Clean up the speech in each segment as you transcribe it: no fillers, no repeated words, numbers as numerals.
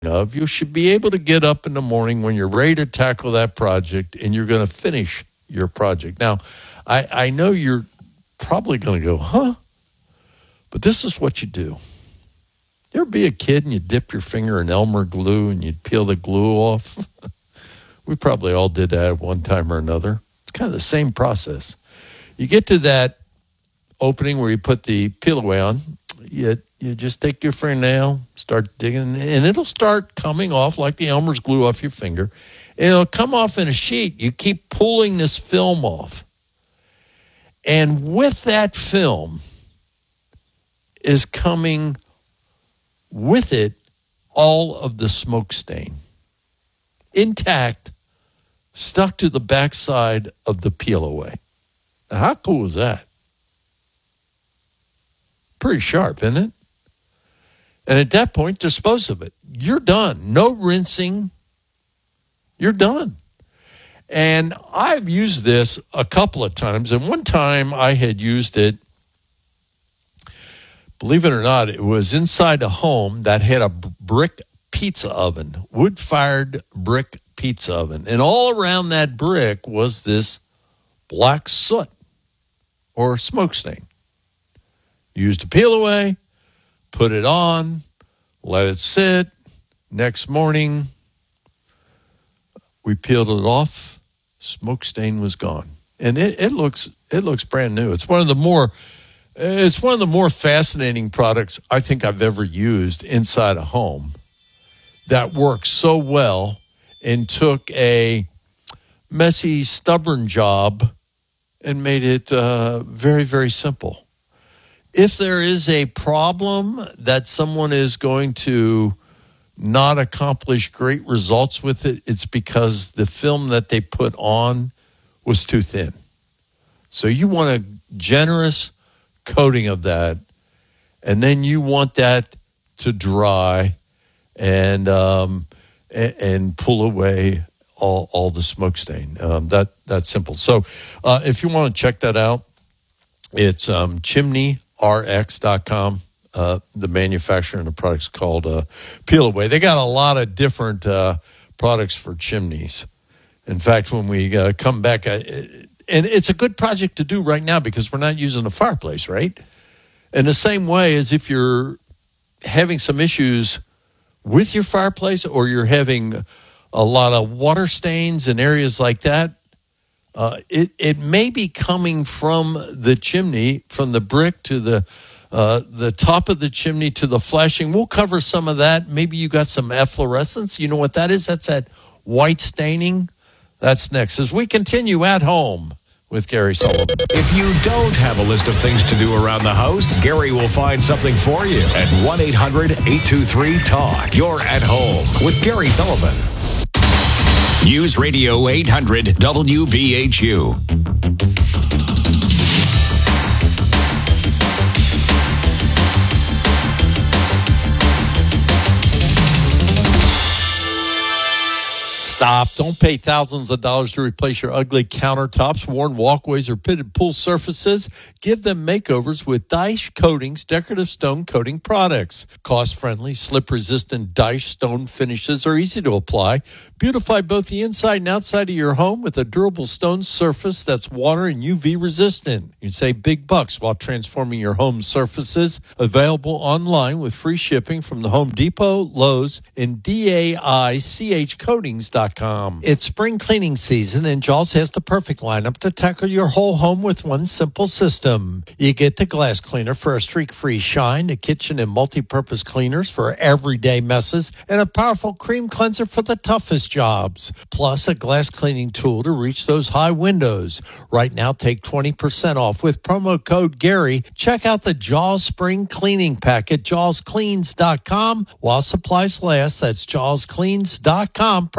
of, you should be able to get up in the morning when you're ready to tackle that project and you're going to finish your project. Now, I know you're probably going to go, huh? But this is what you do. You ever be a kid and you dip your finger in Elmer glue and you'd peel the glue off? We probably all did that at one time or another. It's kind of the same process. You get to that opening where you put the peel away on, you just take your fingernail, start digging, and it'll start coming off like the Elmer's glue off your finger. And it'll come off in a sheet. You keep pulling this film off. And with that film is coming with it all of the smoke stain, intact, stuck to the backside of the peel away. Now, how cool is that? Pretty sharp, isn't it? And at that point, dispose of it. You're done. No rinsing. You're done. And I've used this a couple of times. And one time I had used it, believe it or not, it was inside a home that had a brick pizza oven, wood-fired brick pizza oven. And all around that brick was this black soot or smoke stain. Used a peel away, put it on, let it sit. Next morning, we peeled it off. Smoke stain was gone, and it looks brand new. It's one of the more fascinating products I think I've ever used inside a home that works so well and took a messy, stubborn job and made it very, very simple. If there is a problem that someone is going to not accomplish great results with it, it's because the film that they put on was too thin. So you want a generous coating of that, and then you want that to dry and pull away all the smoke stain. That's simple. So if you want to check that out, it's chimneyrx.com. The manufacturer and the product's called Peel Away. They got a lot of different products for chimneys. In fact, when we come back, and it's a good project to do right now because we're not using a fireplace, right? In the same way as if you're having some issues with your fireplace or you're having a lot of water stains and areas like that, it may be coming from the chimney, from the brick to the top of the chimney to the flashing. We'll cover some of that. Maybe you got some efflorescence. You know what that is? That's that white staining. That's next as we continue At Home with Gary Sullivan. If you don't have a list of things to do around the house, Gary will find something for you at 1-800-823-TALK. You're At Home with Gary Sullivan. News Radio 800 WVHU. Stop. Don't pay thousands of dollars to replace your ugly countertops, worn walkways, or pitted pool surfaces. Give them makeovers with Dyche Coatings decorative stone coating products. Cost-friendly, slip-resistant Dyche stone finishes are easy to apply. Beautify both the inside and outside of your home with a durable stone surface that's water and UV resistant. You can save big bucks while transforming your home surfaces. Available online with free shipping from the Home Depot, Lowe's, and DAICHcoatings.com. It's spring cleaning season, and Jaws has the perfect lineup to tackle your whole home with one simple system. You get the glass cleaner for a streak-free shine, the kitchen and multi-purpose cleaners for everyday messes, and a powerful cream cleanser for the toughest jobs. Plus, a glass cleaning tool to reach those high windows. Right now, take 20% off with promo code Gary. Check out the Jaws Spring Cleaning Pack at JawsCleans.com while supplies last. That's JawsCleans.com. Promo code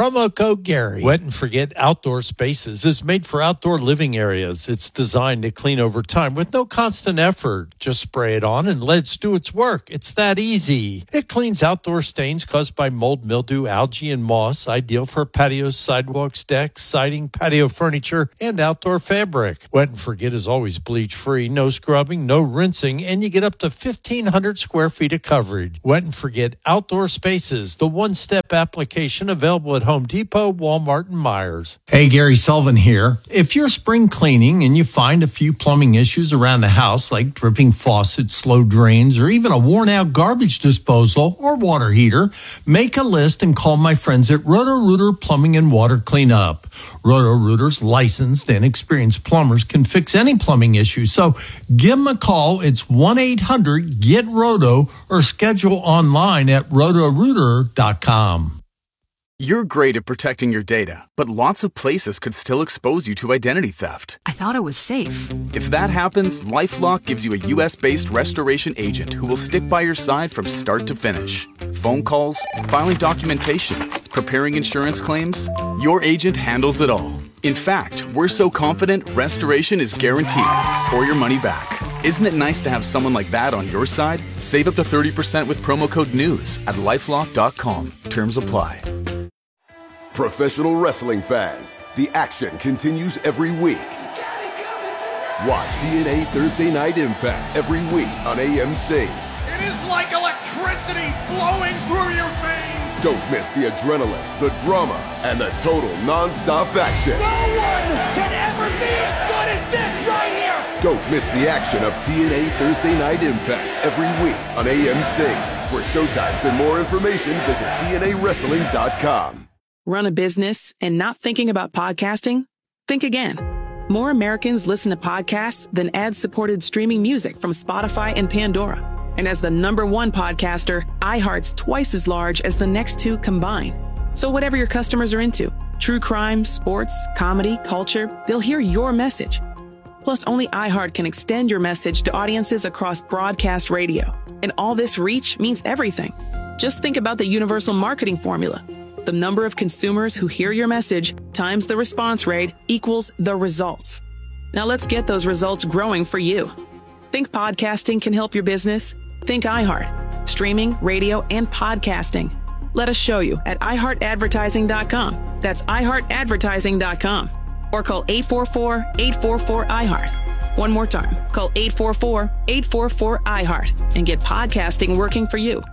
code GARY. Wet and Forget Outdoor Spaces is made for outdoor living areas. It's designed to clean over time with no constant effort. Just spray it on and let it do its work. It's that easy. It cleans outdoor stains caused by mold, mildew, algae, and moss. Ideal for patios, sidewalks, decks, siding, patio furniture, and outdoor fabric. Wet and Forget is always bleach-free, no scrubbing, no rinsing, and you get up to 1,500 square feet of coverage. Wet and Forget Outdoor Spaces, the one-step application available at Home Depot, Walmart, and Myers. Hey, Gary Sullivan here. If you're spring cleaning and you find a few plumbing issues around the house like dripping faucets, slow drains, or even a worn-out garbage disposal or water heater, make a list and call my friends at Roto-Rooter Plumbing and Water Cleanup. Roto-Rooter's licensed and experienced plumbers can fix any plumbing issue, so give them a call. It's 1-800-GET-ROTO or schedule online at rotorooter.com. You're great at protecting your data, but lots of places could still expose you to identity theft. I thought it was safe. If that happens, LifeLock gives you a U.S.-based restoration agent who will stick by your side from start to finish. Phone calls, filing documentation, preparing insurance claims, your agent handles it all. In fact, we're so confident restoration is guaranteed or your money back. Isn't it nice to have someone like that on your side? Save up to 30% with promo code NEWS at LifeLock.com. Terms apply. Professional wrestling fans, the action continues every week. Watch TNA Thursday Night Impact every week on AMC. It is like electricity flowing through your veins. Don't miss the adrenaline, the drama, and the total non-stop action. No one can ever be as good as this right here. Don't miss the action of TNA Thursday Night Impact every week on AMC. For showtimes and more information, visit TNAWrestling.com. Run a business and not thinking about podcasting? Think again. More Americans listen to podcasts than ad-supported streaming music from Spotify and Pandora. And as the #1 podcaster, iHeart's twice as large as the next two combined. So whatever your customers are into, true crime, sports, comedy, culture, they'll hear your message. Plus, only iHeart can extend your message to audiences across broadcast radio. And all this reach means everything. Just think about the universal marketing formula. The number of consumers who hear your message times the response rate equals the results. Now let's get those results growing for you. Think podcasting can help your business? Think iHeart. Streaming, radio, and podcasting. Let us show you at iHeartAdvertising.com. That's iHeartAdvertising.com. Or call 844-844-iHeart. One more time. Call 844-844-iHeart and get podcasting working for you.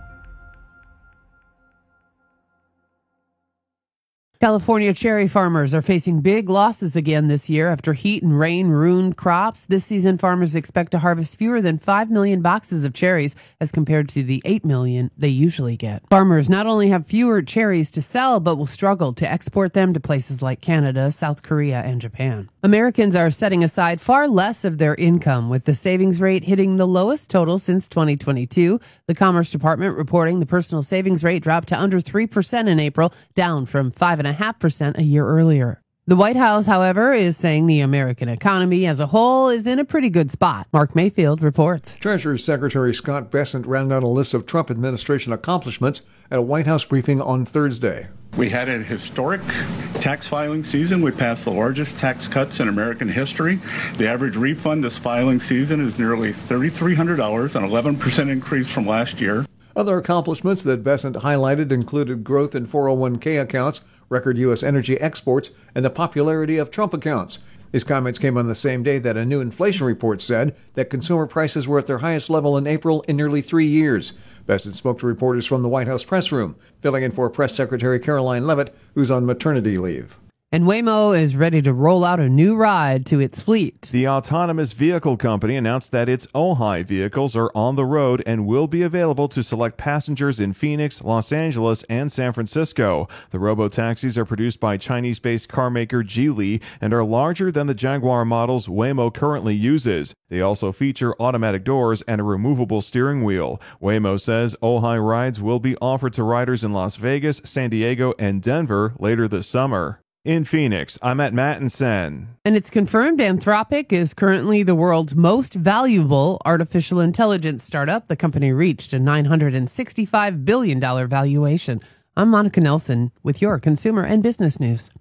California cherry farmers are facing big losses again this year after heat and rain ruined crops. This season, farmers expect to harvest fewer than 5 million boxes of cherries as compared to the 8 million they usually get. Farmers not only have fewer cherries to sell, but will struggle to export them to places like Canada, South Korea, and Japan. Americans are setting aside far less of their income, with the savings rate hitting the lowest total since 2022. The Commerce Department reporting the personal savings rate dropped to under 3% in April, down from 5.5% a year earlier. The White House, however, is saying the American economy as a whole is in a pretty good spot. Mark Mayfield reports. Treasury Secretary Scott Bessent rounded out a list of Trump administration accomplishments at a White House briefing on Thursday. We had a historic tax filing season. We passed the largest tax cuts in American history. The average refund this filing season is nearly $3,300, an 11% increase from last year. Other accomplishments that Bessent highlighted included growth in 401k accounts, record U.S. energy exports, and the popularity of Trump accounts. His comments came on the same day that a new inflation report said that consumer prices were at their highest level in April in nearly 3 years. Bessent spoke to reporters from the White House press room, filling in for Press Secretary Caroline Leavitt, who's on maternity leave. And Waymo is ready to roll out a new ride to its fleet. The autonomous vehicle company announced that its Ojai vehicles are on the road and will be available to select passengers in Phoenix, Los Angeles, and San Francisco. The robo-taxis are produced by Chinese-based carmaker Geely and are larger than the Jaguar models Waymo currently uses. They also feature automatic doors and a removable steering wheel. Waymo says Ojai rides will be offered to riders in Las Vegas, San Diego, and Denver later this summer. In Phoenix, I'm at Mattinson. And it's confirmed Anthropic is currently the world's most valuable artificial intelligence startup. The company reached a $965 billion valuation. I'm Monica Nelson with your consumer and business news.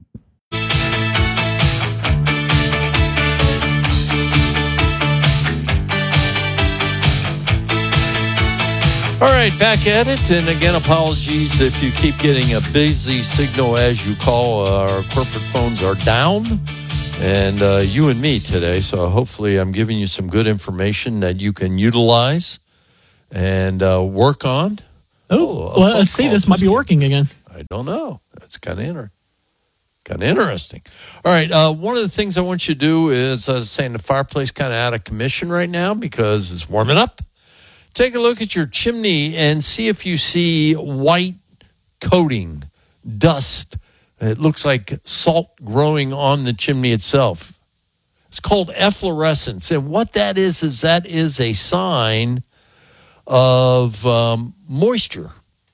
All right, back at it. And again, apologies if you keep getting a busy signal as you call. Our corporate phones are down, and you and me today. So hopefully I'm giving you some good information that you can utilize and work on. Well, let's see. This might be working again. I don't know. That's kind of interesting. All right. One of the things I want you to do is, saying the fireplace kind of out of commission right now because it's warming up. Take a look at your chimney and see if you see white coating, dust. It looks like salt growing on the chimney itself. It's called efflorescence. And what that is that is a sign of moisture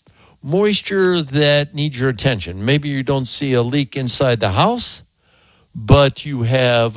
that needs your attention. Maybe you don't see a leak inside the house, but you have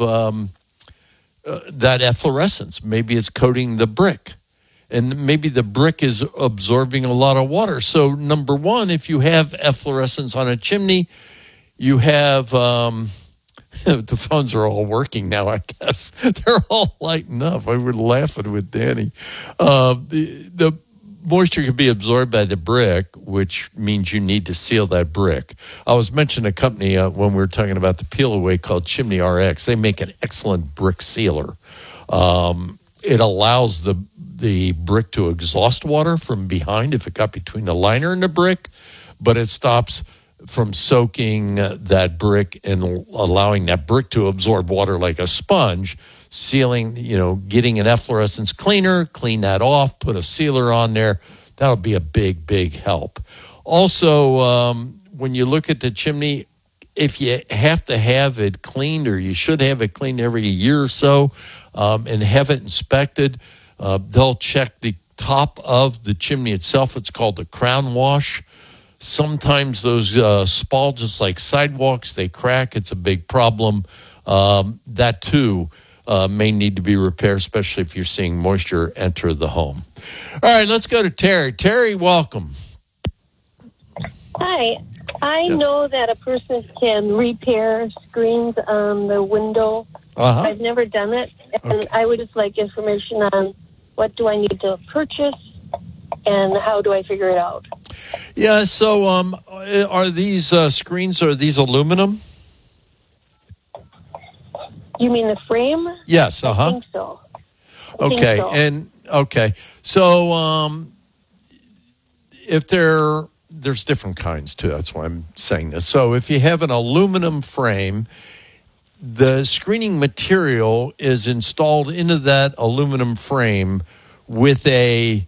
that efflorescence. Maybe it's coating the brick. And maybe the brick is absorbing a lot of water. So, number one, if you have efflorescence on a chimney, you have the phones are all working now, I guess. They're all lighting up. I was laughing with Danny. The moisture can be absorbed by the brick, which means you need to seal that brick. I was mentioning a company when we were talking about the peel away called Chimney RX. They make an excellent brick sealer. It allows the brick to exhaust water from behind if it got between the liner and the brick, but it stops from soaking that brick and allowing that brick to absorb water like a sponge, sealing, getting an efflorescence cleaner, clean that off, put a sealer on there. That'll be a big, big help. Also, when you look at the chimney, if you have to have it cleaned, or you should have it cleaned every year or so, and have it inspected, they'll check the top of the chimney itself. It's called the crown wash. Sometimes those spalges, like sidewalks, they crack. It's a big problem. That, too, may need to be repaired, especially if you're seeing moisture enter the home. All right, let's go to Terry. Terry, welcome. Hi. I know that a person can repair screens on the window. I've never done it, and I would just like information on what do I need to purchase and how do I figure it out. Yeah, so are these screens, are these aluminum? You mean the frame? Yes, I think so. Okay, so if there's different kinds too, that's why I'm saying this. So if you have an aluminum frame, the screening material is installed into that aluminum frame with a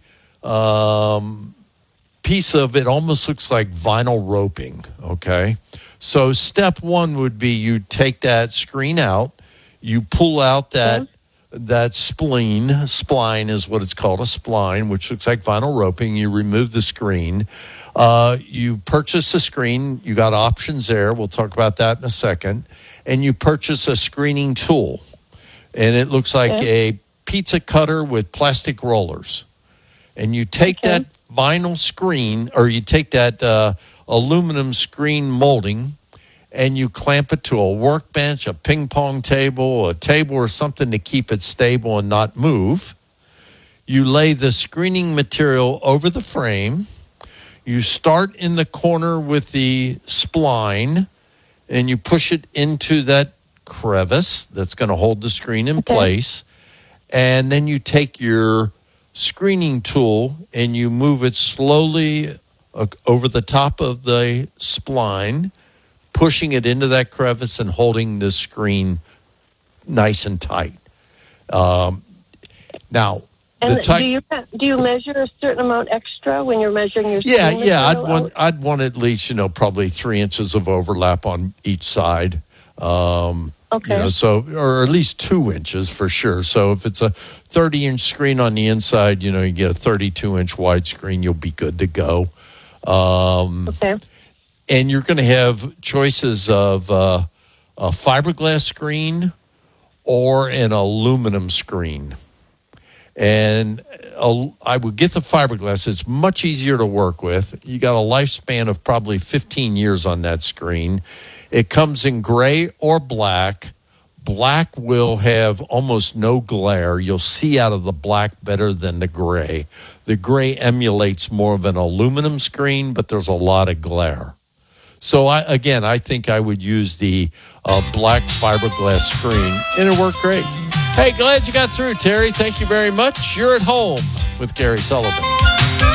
piece of it, almost looks like vinyl roping, okay? So step one would be you take that screen out, you pull out that spline is what it's called, a spline, which looks like vinyl roping. You remove the screen. You purchase a screen. You got options there. We'll talk about that in a second. And you purchase a screening tool. And it looks like a pizza cutter with plastic rollers. And you take that vinyl screen, or you take that aluminum screen molding, and you clamp it to a workbench, a ping pong table, a table or something to keep it stable and not move. You lay the screening material over the frame. You start in the corner with the spline, and you push it into that crevice that's going to hold the screen in place. And then you take your screening tool and you move it slowly over the top of the spline, pushing it into that crevice and holding the screen nice and tight. Now, do you measure a certain amount extra when you're measuring your screen? Yeah. I'd want at least, probably 3 inches of overlap on each side. So, or at least 2 inches for sure. So if it's a 30-inch screen on the inside, you get a 32-inch wide screen, you'll be good to go. And you're going to have choices of a fiberglass screen or an aluminum screen. And I would get the fiberglass. It's much easier to work with. You got a lifespan of probably 15 years on that screen. It comes in gray or black. Black will have almost no glare. You'll see out of the black better than the gray. The gray emulates more of an aluminum screen, but there's a lot of glare. So, I think I would use the black fiberglass screen, and it worked great. Hey, glad you got through, Terry. Thank you very much. You're at home with Gary Sullivan.